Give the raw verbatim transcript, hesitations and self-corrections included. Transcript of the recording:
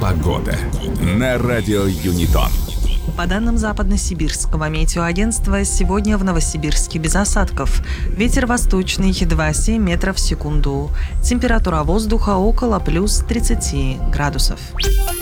Погода на радио Юнитон. По данным Западно-Сибирского метеоагентства, сегодня в Новосибирске без осадков. Ветер восточный два целых семь метров в секунду. Температура воздуха около плюс тридцати градусов.